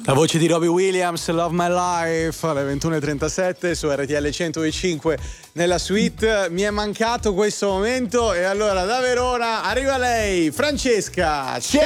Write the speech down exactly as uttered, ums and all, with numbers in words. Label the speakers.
Speaker 1: La voce di Robbie Williams, Love My Life, alle ventuno e trentasette su R T L centodue e cinque nella suite. Mi è mancato questo momento e allora da Verona arriva lei, Francesca.
Speaker 2: Ciao